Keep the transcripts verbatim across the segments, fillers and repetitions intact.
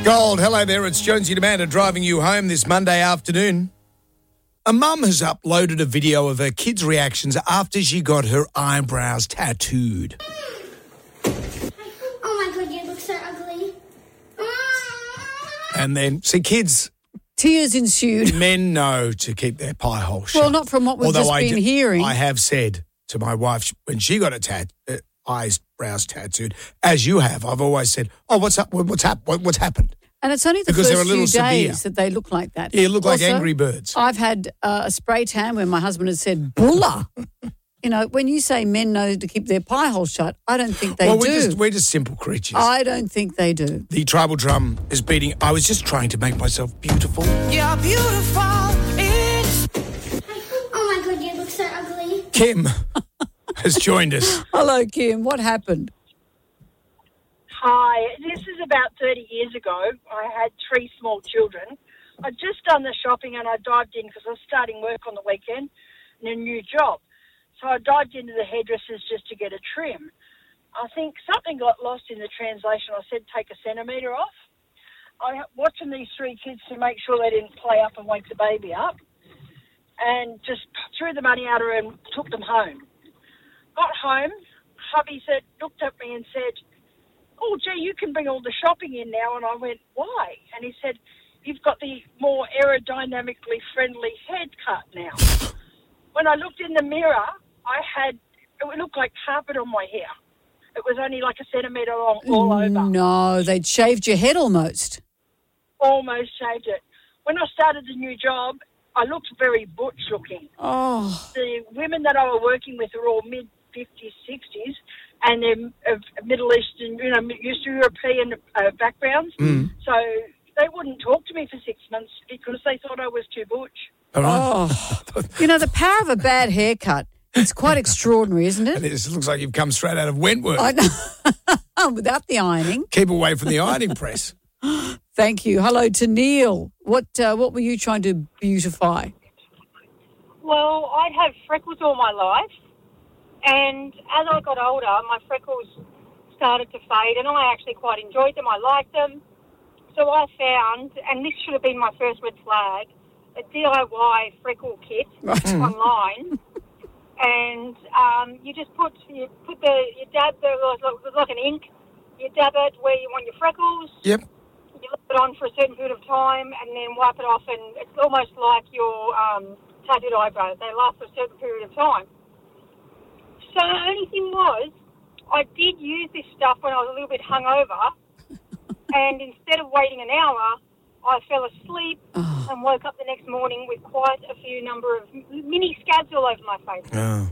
Gold, hello there. It's Jonesy and Amanda driving you home this Monday afternoon. A mum has uploaded a video of her kids' reactions after she got her eyebrows tattooed. Oh my God, you look so ugly. And then, see, kids, Tears ensued. men know to keep their pie hole shut. Well, not from what we've Although just I been do- hearing. I have said to my wife when she got a tat, uh, eyebrows tattooed, as you have, I've always said, "Oh, what's up? What's hap- what, What's happened?" And it's only the Because they're first a little few days severe. that they look like that. Yeah, you look like Also, Angry Birds. I've had uh, a spray tan where my husband has said, "Bulla." You know, when you say men know to keep their pie hole shut, I don't think they well, do. we're just we're just simple creatures. I don't think they do. the tribal drum is beating. I was just trying to make myself beautiful. You're beautiful. It's Oh my God, you look so ugly. Kim has joined us. Hello, Kim. What happened? Hi, this is about thirty years ago. I had three small children. I'd just done the shopping and I dived in because I was starting work on the weekend in a new job. So I dived into the hairdressers just to get a trim. I think something got lost in the translation. I said take a centimetre off. I watching these three kids to make sure they didn't play up and wake the baby up, and just threw the money at her and took them home. Got home, hubby said, looked at me and said, "Oh, gee, you can bring all the shopping in now." And I went, "Why?" And he said, "You've got the more aerodynamically friendly head cut now." When I looked in the mirror, I had, it looked like carpet on my hair. It was only like a centimetre long all over. No, they'd shaved your head almost. Almost shaved it. When I started the new job, I looked very butch looking. Oh, The women that I were working with are all mid-fifties, sixties, and they're of Middle Eastern, you know, Eastern European uh, backgrounds. Mm. So they wouldn't talk to me for six months because they thought I was too butch. All right. oh. You know, the power of a bad haircut, it's quite extraordinary, isn't And it? it looks like you've come straight out of Wentworth. I know. Without the ironing. Keep away from the ironing press. Thank you. Hello to Neil. What uh, what were you trying to beautify? Well, I'd had freckles all my life, and as I got older, my freckles started to fade, and I actually quite enjoyed them. I liked them. So I found, and this should have been my first red flag, a D I Y freckle kit online. And um, you just put you put the you dab the it was like an ink. You dab it where you want your freckles. Yep. You leave it on for a certain period of time, and then wipe it off, and it's almost like your um, tattooed eyebrows. They last for a certain period of time. So the only thing was, I did use this stuff when I was a little bit hungover, and instead of waiting an hour, I fell asleep Oh. and woke up the next morning with quite a few number of mini scabs all over my face. Oh.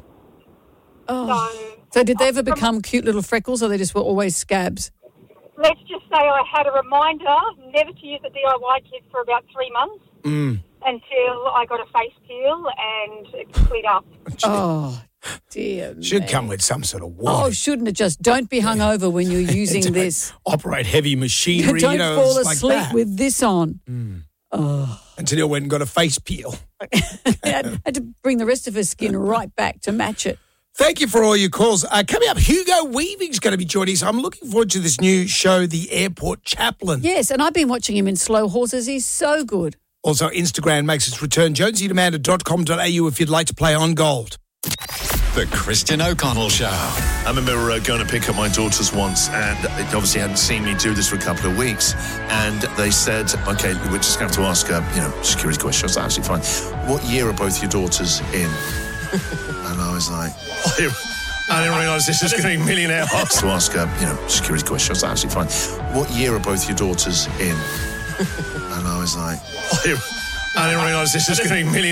Oh. So, So did they ever from- become cute little freckles or they just were always scabs? let's just say I had a reminder never to use the D I Y kit for about three months Mm. until I got a face peel and it cleared up. Oh, dear Should me. come with some sort of Oh, warning. shouldn't it just? Don't be hungover when you're using Don't this. Operate heavy machinery, Don't you know, fall it's like asleep that. with this on. Oh. Until you went and got a face peel. I had, had to bring the rest of her skin right back to match it. Thank you for all your calls. Uh, coming up, Hugo Weaving's going to be joining us. I'm looking forward to this new show, The Airport Chaplain. Yes, and I've been watching him in Slow Horses. He's so good. Also, Instagram makes its return. jonesy demander dot com dot a u if you'd like to play on gold. The Christian O'Connell Show. I remember uh, going to pick up my daughters once, and they obviously hadn't seen me do this for a couple of weeks. And they said, "Okay, we're just going to have to ask her, you know, security questions." That's absolutely fine. What year are both your daughters in? And I was like, I didn't realise this was going to be millionaire house. To ask her, you know, security questions. That's absolutely fine. What year are both your daughters in? And I was like, I didn't realise this was going to be millionaire.